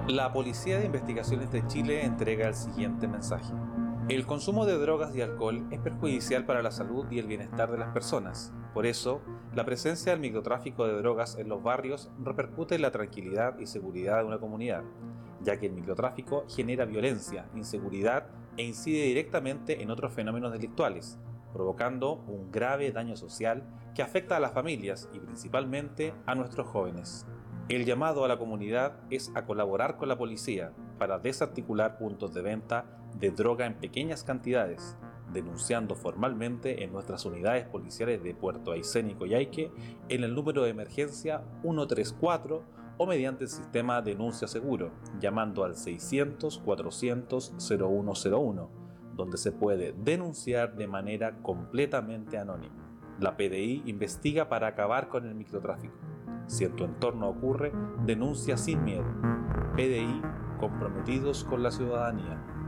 La Policía de Investigaciones de Chile entrega el siguiente mensaje. El consumo de drogas y alcohol es perjudicial para la salud y el bienestar de las personas. Por eso, la presencia del microtráfico de drogas en los barrios repercute en la tranquilidad y seguridad de una comunidad, ya que el microtráfico genera violencia, inseguridad e incide directamente en otros fenómenos delictuales, provocando un grave daño social que afecta a las familias y principalmente a nuestros jóvenes. El llamado a la comunidad es a colaborar con la policía para desarticular puntos de venta de droga en pequeñas cantidades, denunciando formalmente en nuestras unidades policiales de Puerto Aysén y Coyhaique en el número de emergencia 134 o mediante el sistema Denuncia Seguro, llamando al 600-400-0101, donde se puede denunciar de manera completamente anónima. La PDI investiga para acabar con el microtráfico. Si en tu entorno ocurre, denuncia sin miedo. PDI, comprometidos con la ciudadanía.